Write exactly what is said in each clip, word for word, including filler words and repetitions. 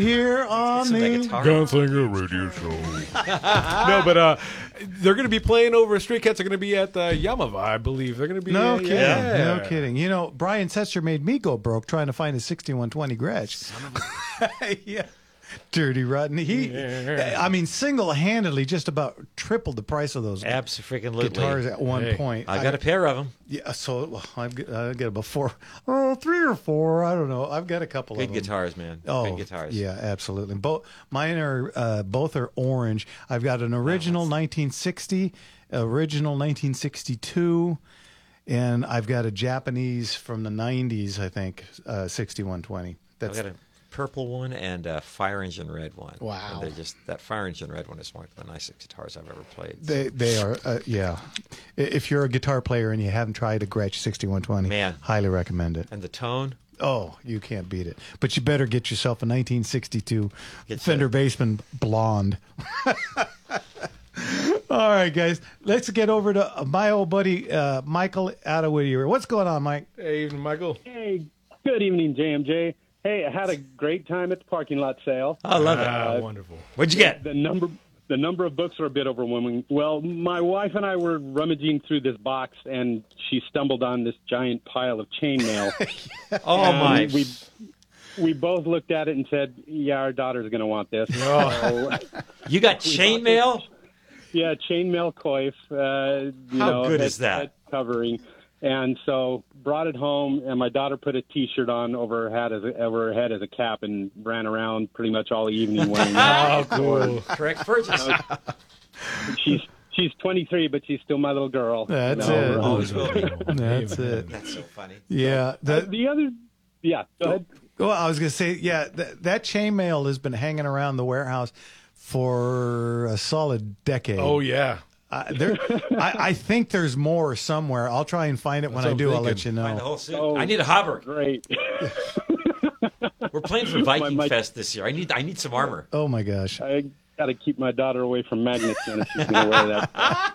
Here on the Gunslinger Radio Show. No, but uh, they're going to be playing over. Stray Cats are going to be at the Yamava, I believe. They're going to be. No uh, kidding. yeah. No kidding. You know, Brian Setzer made me go broke trying to find a sixty-one twenty Gretsch. Son of a... Yeah. Dirty rotten. He, I mean, single-handedly just about tripled the price of those Absolutely. guitars at one Hey, point. I got a pair of them. Yeah, so well, I've got, I've got about four, oh, three or four. I don't know. I've got a couple Good of them. guitars, man. Oh, Good guitars. yeah, absolutely. Both mine are uh, both are orange. I've got an original nineteen sixty, original nineteen sixty-two, and I've got a Japanese from the nineties. I think uh, sixty-one twenty. I've got a purple one and a fire engine red one. Wow. And they're just that fire engine red one is one of the nicest guitars I've ever played. They they are uh, yeah. If you're a guitar player and you haven't tried a Gretsch sixty-one twenty, Man. highly recommend it. And the tone. Oh, you can't beat it. But you better get yourself a nineteen sixty-two Get Fender you. Bassman Blonde. All right, guys. Let's get over to my old buddy uh, Michael out of Whittier. What's going on, Mike? Hey, evening, Michael. Hey, good evening, J M J. Hey, I had a great time at the parking lot sale. I love it. Ah, Uh, wonderful. What'd you get? The number the number of books are a bit overwhelming. Well, my wife and I were rummaging through this box, and she stumbled on this giant pile of chainmail. Oh, And my. We, we both looked at it and said, yeah, our daughter's going to want this. So, You got chainmail? yeah, chainmail coif. Uh, you How know, good head- is that? head covering. And so brought it home, and my daughter put a T-shirt on over her head as a, over her head as a cap, and ran around pretty much all evening wearing that. Oh, cool. Correct purchase. she's she's twenty-three, but she's still my little girl. That's You know, it. we're Always will be. That's it. That's so funny. Yeah. Uh, The, the other, yeah, go ahead. well, I was going to say, yeah, that, that chainmail has been hanging around the warehouse for a solid decade. Oh, yeah. Uh, there, I, I think there's more somewhere. I'll try and find it when That's I what I'm do. I'll thinking. let you Find the know. whole suit. Oh. I need a Hobberg. Great. We're playing for Viking my- Fest this year. I need I need some armor. Oh my gosh. I got to keep my daughter away from magnets then if she's going to wear that.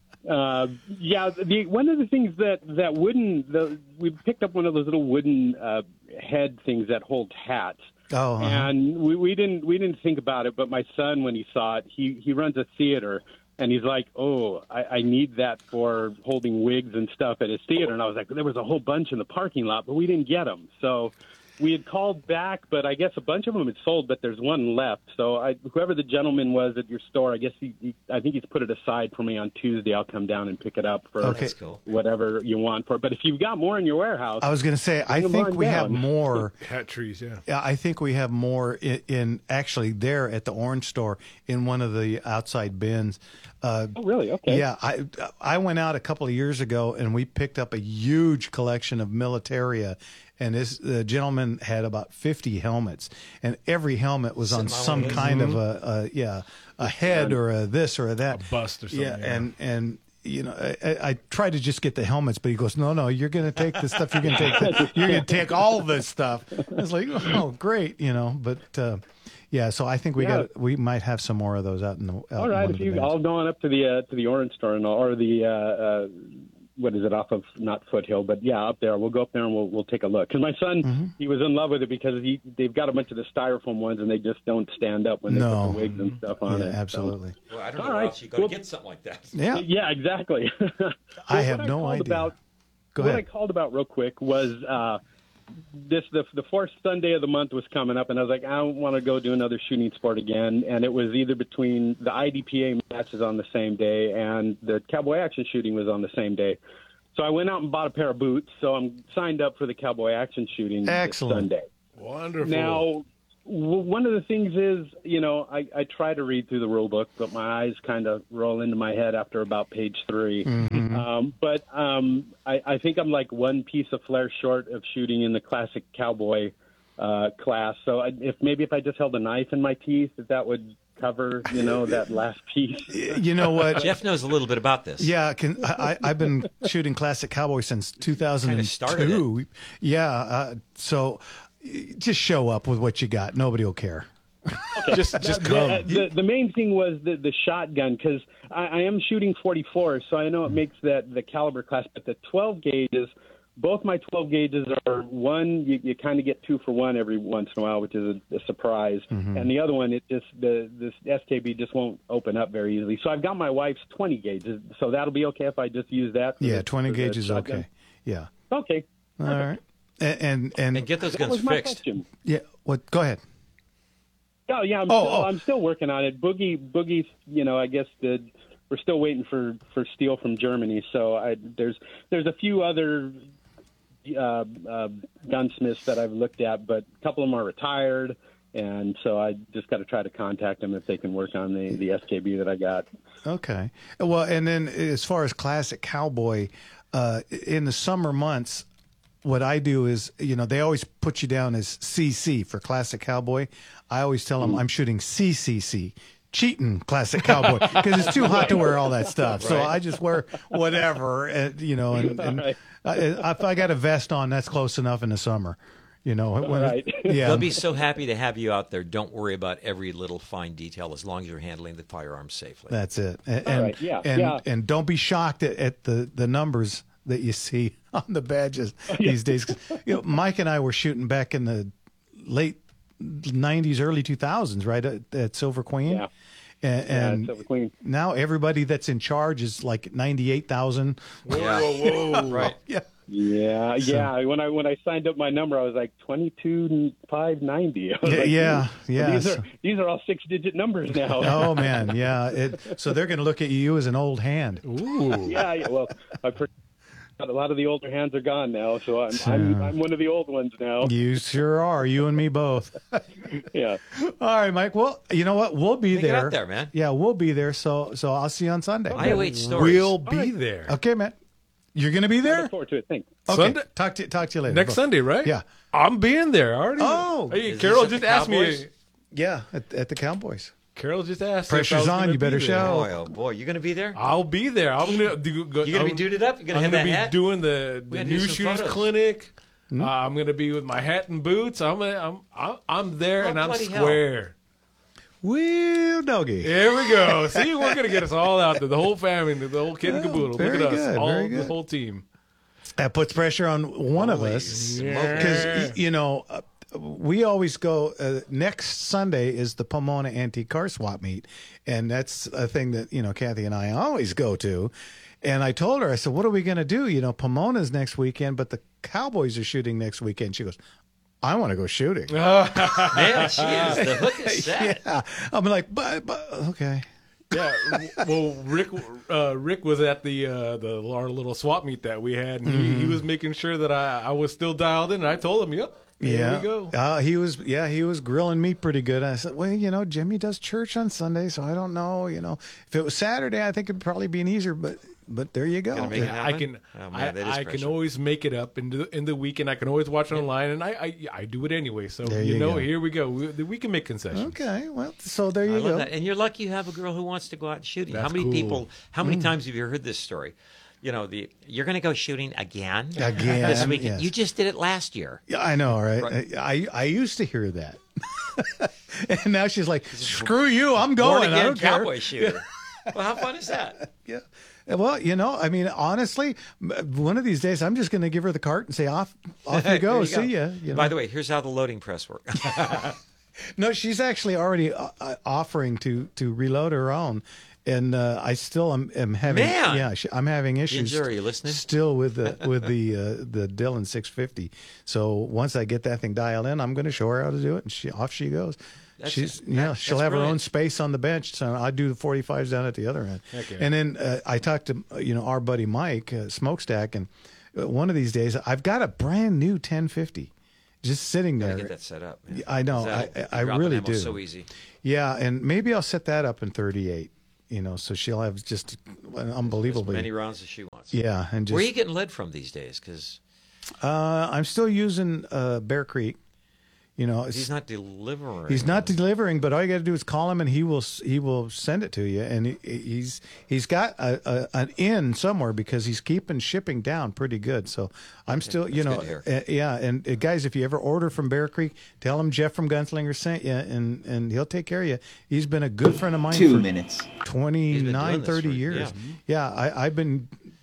Uh, yeah, the, one of the things that that wooden, the, we picked up one of those little wooden uh, head things that hold hats. Oh, uh-huh. And we, we didn't we didn't think about it, but my son, when he saw it, he he runs a theater, and he's like, "Oh, I, I need that for holding wigs and stuff at his theater." And I was like, "There was a whole bunch in the parking lot, but we didn't get them." So we had called back, but I guess a bunch of them had sold, but there's one left. So I, whoever the gentleman was at your store, I guess he, he I think he's put it aside for me on Tuesday. I'll come down and pick it up for Okay. That's cool. whatever you want for it. But if you've got more in your warehouse, I was going to say, I them think on we have down. more. Hat trees, yeah. Yeah, I think we have more in, in actually there at the Orange store in one of the outside bins. Uh, oh, really? Okay. Yeah, I I went out a couple of years ago and we picked up a huge collection of militaria, and this the gentleman had about fifty helmets, and every helmet was on Sitting on some one of those. kind of a, a yeah a head or a this or a that A bust or something, Yeah, yeah. and and. You know, I, I I tried to just get the helmets, but he goes, no, no, you're going to take the stuff. You're going to take the, you're going to take all this stuff. I was like, oh, great, you know. But uh, yeah, so I think we Yeah. got we might have some more of those out in the. Out All in right, one if of the you bins. all going up to the uh, to the Orange store and or the uh, uh, what is it off of not Foothill, but yeah, up there. We'll go up there and we'll we'll take a look. Because my son, Mm-hmm. he was in love with it because he they've got a bunch of the styrofoam ones and they just don't stand up when they No. put the wigs and stuff on Yeah, it. so- absolutely. Well, I don't know All where right. else you go Well- to get something like that. Yeah, Yeah, exactly. Well, I have what no called idea. About, Go what ahead. I called about real quick was uh, this: the the fourth Sunday of the month was coming up, and I was like, I don't want to go do another shooting sport again. And it was either between the I D P A matches on the same day and the Cowboy Action shooting was on the same day. So I went out and bought a pair of boots. So I'm signed up for the Cowboy Action shooting this Excellent. Sunday. Wonderful. Now, w- one of the things is, you know, I, I try to read through the rule book, but my eyes kind of roll into my head after about page three. Mm-hmm. Um, but um, I, I think I'm like one piece of flair short of shooting in the classic cowboy uh, class. So I, if maybe if I just held a knife in my teeth, if that would cover, you know, that last piece. You know what? Jeff knows a little bit about this. Yeah, can, I, I- I've been shooting classic cowboy since two thousand two. started Yeah, uh, so just show up with what you got. Nobody will care. just just The, come. the, the main thing was the, the shotgun, because I, I am shooting forty-four, so I know it makes that the caliber class, but the twelve gauges both my twelve gauges are one. You, you kind of get two for one every once in a while, which is a, a surprise. Mm-hmm. And the other one, it just the this S K B just won't open up very easily. So I've got my wife's twenty gauges. So that'll be okay if I just use that. For Yeah, the, twenty for the gauge is shotgun? okay. Yeah. Okay. All right. And and, and, And get those That guns was my fixed. question. yeah. What? Go ahead. Oh yeah, I'm, Oh, still, oh. I'm still working on it. Boogie, Boogie, you know, I guess the we're still waiting for, for steel from Germany. So I, there's there's a few other uh, uh, gunsmiths that I've looked at, but a couple of them are retired, and so I just got to try to contact them if they can work on the, the S K B that I got. Okay. Well, and then as far as classic cowboy, uh, in the summer months, what I do is, you know, they always put you down as C C for classic cowboy. I always tell them I'm shooting C C C, cheating classic cowboy, because it's too hot to wear all that stuff. So I just wear whatever, and, you know, and, and Right. I, if I got a vest on, that's close enough in the summer. You know, when, right. yeah. They'll be so happy to have you out there. Don't worry about every little fine detail as long as you're handling the firearms safely. That's it. And and, right, yeah, and, yeah. and don't be shocked at, at the, the numbers that you see on the badges these days. 'Cause, you know, Mike and I were shooting back in the late nineties, early two thousands, right, at, at Silver Queen. Yeah. And, Yeah, and Silver Queen. now everybody that's in charge is like ninety-eight thousand. Yeah. Whoa, whoa. Right. Yeah. Yeah, yeah. When I when I signed up my number, I was like twenty two five ninety. Yeah, yeah, yeah. These So- are these are all six digit numbers now. Oh man, yeah. It, so they're going to look at you as an old hand. Ooh. Yeah, yeah. Well, I've heard a lot of the older hands are gone now, so I'm I'm, I'm one of the old ones now. You sure are. You and me both. Yeah. All right, Mike. Well, you know what? We'll be Make it there. up there, man. Yeah, we'll be there. So, so I'll see you on Sunday. I await stories. We'll be there. Okay, man. You're going to be I there. look forward to it. Thanks. Okay. Sunday? Talk to talk to you later. Next Bye. Sunday, right? Yeah. I'm being there already. Oh. Hey, Is Carol this at just the asked Cowboys? me. Yeah, at, at the Cowboys. Carol just asked. if I Pressure's was on, gonna you be better there. show. Boy, oh boy, you going to be there? I'll be there. I'm gonna do. Go, You gonna be I'm- duded up? You gonna I'm have gonna that be hat? doing the, We the gotta do new some shooters photos. clinic. Hmm? Uh, I'm gonna be with my hat and boots. I'm gonna, I'm I'm I'm there Oh, and I'm bloody hell. square. Wheel doggy. Here we go. See, we're gonna get us all out there. The whole family, the whole kid and caboodle. Look very at us, good, all very the good. whole team. That puts pressure on one of Holy us smoke. because you know uh, we always go. Uh, next Sunday is the Pomona Antique Car Swap Meet, and that's a thing that you know Kathy and I always go to. And I told her, I said, "What are we going to do? You know, Pomona's next weekend, but the Cowboys are shooting next weekend." She goes, "I want to go shooting." Man, she is. The hook is set. Yeah, I'm like, but, but okay. Yeah. Well, Rick uh, Rick was at the uh, the our little swap meet that we had, and he, he was making sure that I, I was still dialed in. And I told him, "Yep, here Yeah, we go." Uh, he was. Yeah, he was grilling me pretty good. I said, "Well, you know, Jimmy does church on Sunday, so I don't know. You know, if it was Saturday, I think it'd probably be an easier. But, but there you go. Gonna make it I happen? can, Oh, man, I, that is I can pressure. always make it up in the in the weekend. I can always watch it online, and I, I I do it anyway. So There you, you know, go. here we go. We, we can make concessions. Okay, well, so there you I love go. that. And you're lucky you have a girl who wants to go out and shooting. How That's many cool. people, how many times have you heard this story? You know, the you're going to go shooting again? Again, This weekend. yes. You just did it last year. Yeah, I know, right? Right. I I used to hear that, and now she's like, "Screw you, I'm Born going. I again don't care." cowboy shooter. Well, how fun is that? Yeah. Well, you know, I mean, honestly, m- one of these days, I'm just going to give her the cart and say, "Off, off you go. There you See ya." You know? By the way, here's how the loading press works. No, she's actually already uh, uh, offering to to reload her own, and uh, I still am, am having Man! yeah, she, I'm having issues. Ginger, are you listening? Still with the with the uh, the Dillon six fifty. So once I get that thing dialed in, I'm going to show her how to do it, and she off she goes. That's- She's that- yeah, she'll that's have her own brilliant. space on the bench. So I do the forty-fives down at the other end, Heck yeah. and then uh, I talked to uh, you know our buddy Mike uh, Smokestack, and uh, one of these days I've got a brand new ten fifty. Just sitting Gotta there. get that set up. Man. I know. That- I- I dropping really ammo do. So easy. Yeah, and maybe I'll set that up in thirty-eight. You know, so she'll have just an As unbelievably. many rounds as she wants. Yeah, and just Where are you getting lead from these days? Because uh, I'm still using uh, Bear Creek. You know, it's, he's not delivering. he's not delivering, but all you got to do is call him, and he will he will send it to you. And he, he's he's got a, a, an in somewhere because he's keeping shipping down pretty good. So I'm still, you That's know, good to uh, yeah. And uh, guys, if you ever order from Bear Creek, tell him Jeff from Gunslinger sent you, and and he'll take care of you. He's been a good friend of mine Two for minutes. He's been twenty-nine, doing this thirty for- years. yeah. Yeah, I, I've been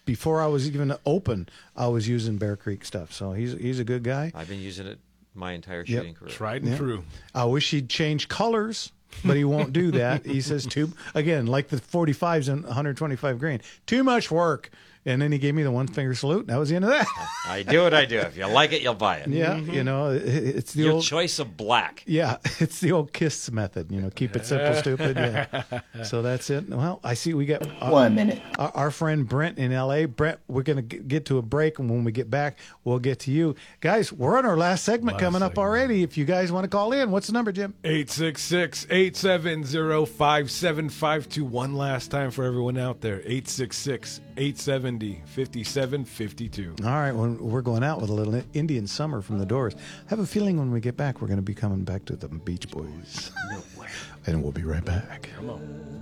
before I was even open, I was using Bear Creek stuff. So he's he's a good guy. I've been using it my entire Yep. shooting career. Tried and Yeah. true. I wish he'd change colors, but he won't do that. He says too again, like the forty-fives and one twenty-five grain, too much work. And then he gave me the one finger salute. And that was the end of that. I do what I do. If you like it, you'll buy it. Yeah, you know, it- it's the Your old choice of black. yeah, it's the old KISS method. You know, keep it simple, stupid. Yeah. So that's it. Well, I see we got uh, One minute. our, our friend Brent in L A. Brent, we're going to get to a break, and when we get back, we'll get to you guys. We're on our last segment Last coming up segment. already. If you guys want to call in, what's the number, Jim? eight six six, eight seven zero, five seven five two. One last time for everyone out there. eight six six, eight seven zero, five seven five two. All right, well, we're going out with a little Indian Summer from the Doors. I have a feeling when we get back, we're going to be coming back to the Beach Boys. No way. And we'll be right back. Come on.